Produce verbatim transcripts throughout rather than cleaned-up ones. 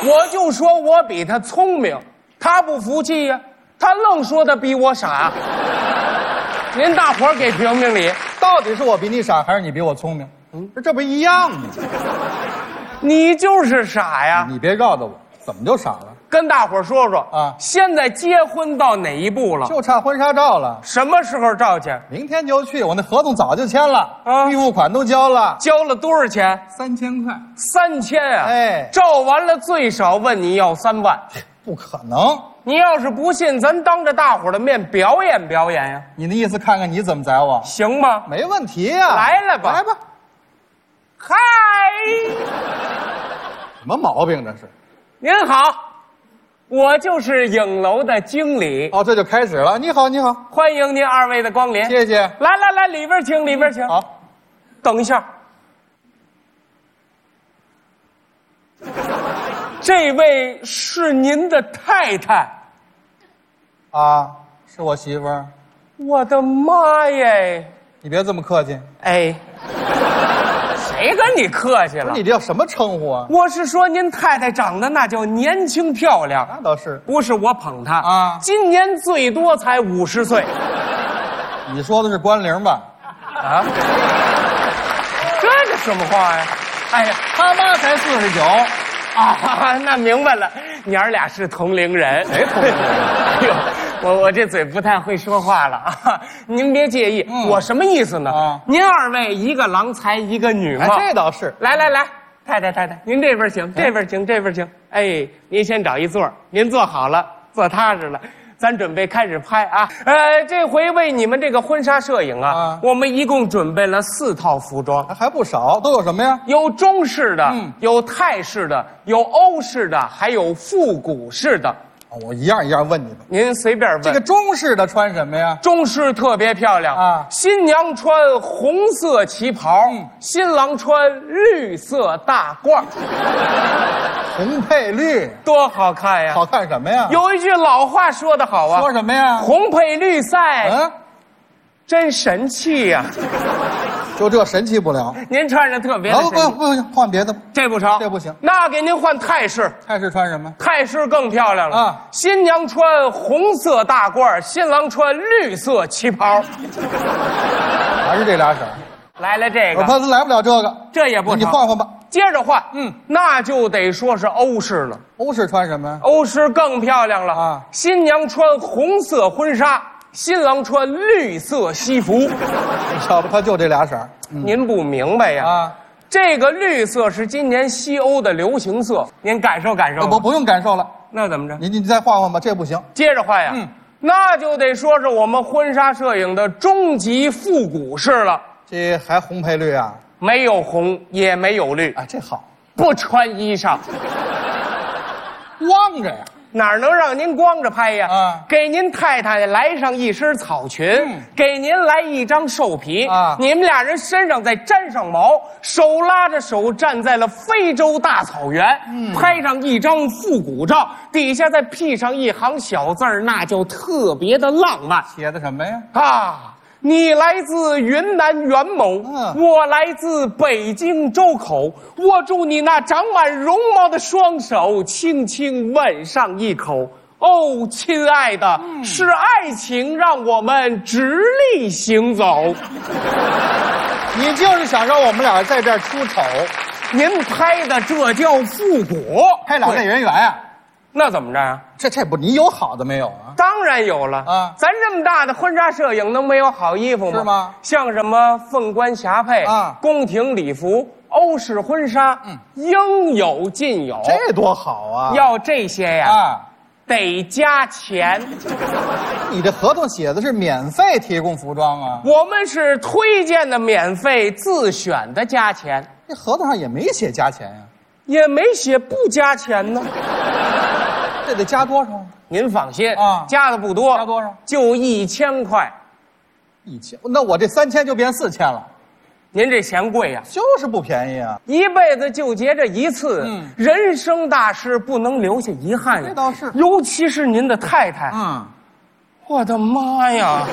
我就说我比他聪明，他不服气呀、啊，他愣说他比我傻。您大伙儿给评评理， 到底是我比你傻，还是你比我聪明？嗯，这不一样吗？ 你就是傻呀！ 你别绕着我，怎么就傻了？ 跟大伙儿说说啊， 现在结婚到哪一步了？ 就差婚纱照了。 什么时候照去？ 明天就去，我那合同早就签了， 啊， 预付款都交了。 交了多少钱？ 三千块。 三千啊！ 哎， 照完了最少问你要三万。 不可能！ 你要是不信，咱当着大伙儿的面表演表演呀！ 你的意思，看看你怎么宰我？ 行吗？ 没问题呀！ 来了吧， 来吧。 嗨， 什么毛病这是？ 您好，我就是影楼的经理。 哦，这就开始了。你好，你好， 欢迎您二位的光临。 谢谢。 来来来，里边请，里边请。 好， 等一下，这位是您的太太。 啊，是我媳妇儿。 我的妈耶！ 你别这么客气。 哎，谁跟你客气了？ 你这叫什么称呼啊？ 我是说您太太长得那叫年轻漂亮。 那倒是， 不是我捧她啊， 今年最多才五十岁。 你说的是关龄吧？ 啊，这是什么话呀？哎呀， 他妈才四十九。 啊，那明白了，娘儿俩是同龄人。 谁同龄人？ 哎呦，我我这嘴不太会说话了啊，您别介意。嗯、我什么意思呢？啊、您二位一个郎才一个女貌， 哎，这倒是。 来来来，太太太太，您这边请，这边请，这边请。哎，您先找一座，您坐好了，坐踏实了。咱准备开始拍啊！呃，这回为你们这个婚纱摄影啊，啊我们一共准备了四套服装， 还不少。都有什么呀？ 有中式的， 嗯、 有泰式的，有欧式的，还有复古式的。 我一样一样问你吧， 您随便问。 这个中式的穿什么呀？ 中式特别漂亮啊！新娘穿红色旗袍，嗯、新郎穿绿色大褂， 红配绿， 多好看呀！ 好看什么呀？ 有一句老话说得好啊， 说什么呀？ 红配绿赛， 嗯， 真神气呀！ 就这神气不了。 您穿着特别的神气。 不不不，换别的。 这不成， 这不行。 那给您换泰式。 泰式穿什么？ 泰式更漂亮了啊！ 新娘穿红色大褂，新郎穿绿色旗袍。 还是这俩色。 来了这个， 我怕他来不了这个， 这也不成。 你换换吧。 接着换。 嗯， 那就得说是欧式了。 欧式穿什么？ 欧式更漂亮了啊！ 新娘穿红色婚纱。新郎穿绿色西服， 要不他就这俩色儿、 嗯、您不明白呀？啊，这个绿色是今年西欧的流行色，您感受感受。 我不用感受了， 那怎么着？ 你你再换换吧，这不行。 接着换呀，嗯，那就得说是我们婚纱摄影的终极复古式了。 这还红配绿啊？ 没有红，也没有绿啊，这好， 不穿衣裳， 光着呀。 哪能让您光着拍呀？ 啊， 给您太太来上一身草裙，嗯、给您来一张兽皮啊， 你们俩人身上再沾上毛，手拉着手站在了非洲大草原，嗯、拍上一张复古照，底下再辟上一行小字儿，那就特别的浪漫。 写的什么呀？ 啊！你来自云南元谋，嗯、我来自北京周口。握住你那长满绒毛的双手，轻轻吻上一口。哦，亲爱的，嗯、是爱情让我们直立行走。 你就是想让我们俩在这儿出丑？ 您拍的这叫复古， 拍俩内圆圆啊？ 那怎么着呀？ 这这不，你有好的没有啊？ 当然有了啊！咱这么大的婚纱摄影，能没有好衣服吗？ 是吗？ 像什么凤冠霞帔啊、宫廷礼服、欧式婚纱，嗯，应有尽有。 这多好啊！ 要这些呀，啊，得加钱。 你这合同写的是免费提供服装啊？ 我们是推荐的免费，自选的加钱。 这合同上也没写加钱呀， 也没写不加钱呢。 这得加多少？ 您放心啊， 加的不多。 加多少？ 就一千块。 一千？那我这三千就变四千了。 您这嫌贵呀？ 就是不便宜啊！ 一辈子就结这一次，嗯，人生大事不能留下遗憾呀。 这倒是， 尤其是您的太太。 嗯， 我的妈呀！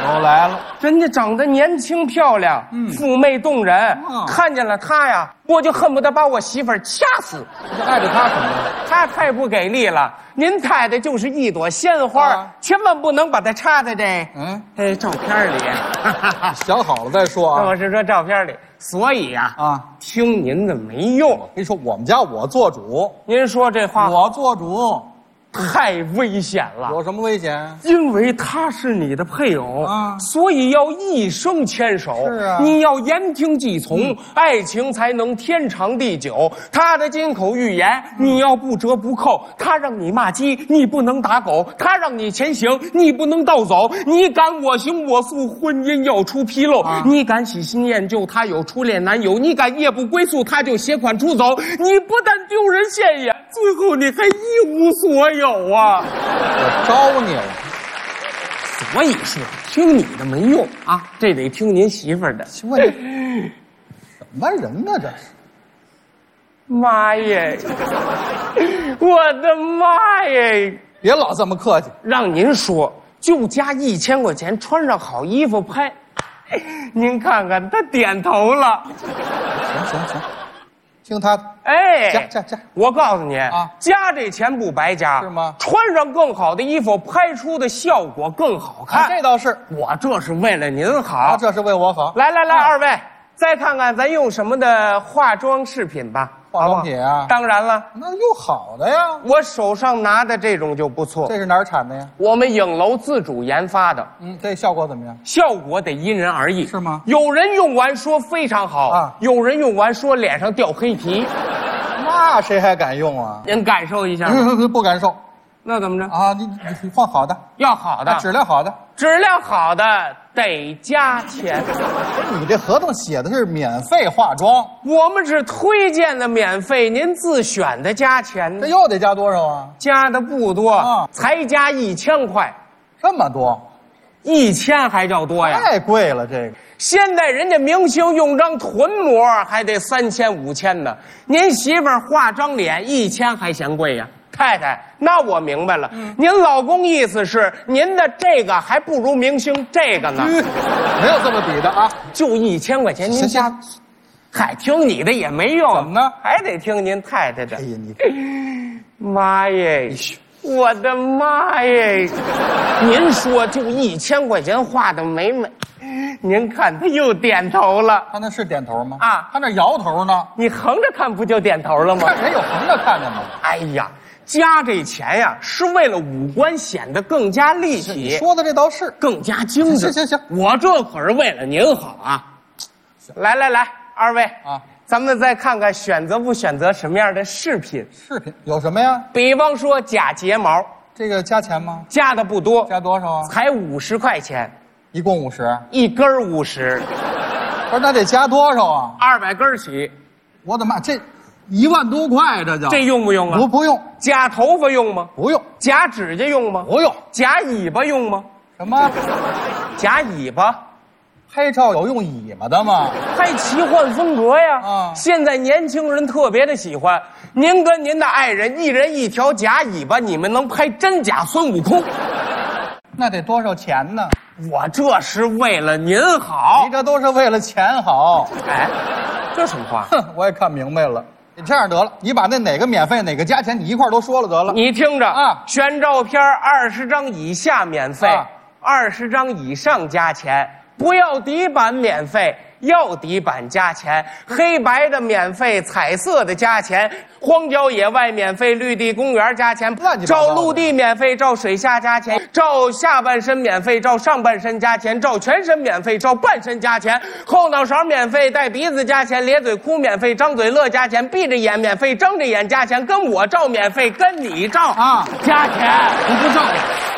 又来了， 人家长得年轻漂亮，嗯，妩媚动人，嗯，看见了她呀，我就恨不得把我媳妇儿掐死。 爱着她什么呀？ 她太不给力了。您太太就是一朵鲜花，啊、千万不能把它插在这嗯哎照片里。 想好了再说啊。 我是说照片里，所以呀啊，啊听您的没用。我跟你说，我们家我做主。 您说这话， 我做主。 太危险了！ 有什么危险？ 因为他是你的配偶啊，所以要一生牵手。 是啊， 你要言听计从，嗯、爱情才能天长地久。他的金口玉言，嗯、你要不折不扣。他让你骂鸡，你不能打狗；他让你前行，你不能倒走。你敢我行我素，婚姻要出纰漏；啊、你敢喜新厌旧，他有初恋男友；你敢夜不归宿，他就携款出走。你不但丢人现眼，最后你还一无所有。有啊， 我招你了。 所以说，听你的没用啊，这得听您媳妇儿的。 什么人呢？这是？ 妈耶！我的妈耶！ 别老这么客气。 让您说，就加一千块钱，穿上好衣服拍。您看看，他点头了。 行行行。听他的， 哎， 加加加！ 我告诉你啊，加这钱不白加， 是吗？ 穿上更好的衣服，拍出的效果更好看。 啊、这倒是， 我这是为了您好，啊、 这是为我好。 来来来， 啊、 二位再看看咱用什么的化妆饰品吧。 化妆品啊， 当然了， 那用好的呀。 我手上拿的这种就不错。 这是哪儿产的呀？ 我们影楼自主研发的。 嗯，这效果怎么样？ 效果得因人而异， 是吗？ 有人用完说非常好啊，有人用完说脸上掉黑皮。 那谁还敢用啊？ 您感受一下。 嗯，不敢受。 那怎么着啊？你你换好的， 要好的， 啊、质量好的， 质量好的得加钱。 你这合同写的是免费化妆， 我们是推荐的免费，您自选的加钱。 这又得加多少啊？ 加的不多，啊、才加一千块。 这么多？ 一千还叫多呀？ 太贵了，这个。 现在人家明星用张臀膜还得三千五千呢，您媳妇儿化张脸一千还嫌贵呀？太太，那我明白了，嗯、您老公意思是您的这个还不如明星这个呢？ 嗯、没有这么比的啊， 就一千块钱您加，嗨，听你的也没用， 怎么呢？ 还得听您太太的。 哎呀，你妈耶！我的妈耶！您说就一千块钱画的美美，您看他又点头了。 他那是点头吗？ 啊， 他那摇头呢。 你横着看不就点头了吗？ 看谁有横着看的吗？ 哎呀，加这钱呀，是为了五官显得更加立体。 你说的这倒是， 更加精致。 行行行， 我这可是为了您好啊！来来来，二位啊。咱们再看看选择不选择什么样的饰品？ 饰品有什么呀？ 比方说假睫毛， 这个加钱吗？ 加的不多， 加多少啊？ 才五十块钱， 一共五十， 一根五十。 不是，那得加多少啊？ 二百根起。 我的妈，这一万多块，这叫这用不用啊？ 不不用。 假头发用吗？ 不用。 假指甲用吗？ 不用。 假尾巴用吗？ 什么？ 假尾巴。 拍照有用尾巴的吗？ 还奇幻风格呀！ 啊， 现在年轻人特别的喜欢。您跟您的爱人一人一条假尾巴，你们能拍真假孙悟空？ 那得多少钱呢？ 我这是为了您好。 你这都是为了钱好。 哎，这什么话？ 哼，我也看明白了。你这样得了，你把那哪个免费哪个加钱，你一块都说了得了。 你听着啊， 选照片二十张以下免费，二十张以上加钱。不要底板免费，要底板加钱。黑白的免费，彩色的加钱。荒郊野外免费，绿地公园加钱。照陆地免费，照水下加钱。照下半身免费，照上半身加钱。照全身免费，照半身加钱。后脑勺免费，带鼻子加钱。咧嘴哭免费，张嘴乐加钱。闭着眼免费，睁着眼加钱。跟我照免费，跟你照啊加钱。你不照呀？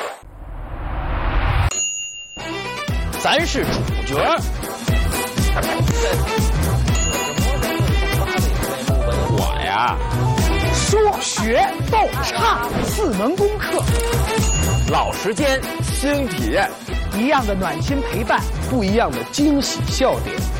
咱是主角。我呀， 说学逗唱四门功课， 老时间新体验， 一样的暖心陪伴， 不一样的惊喜笑点。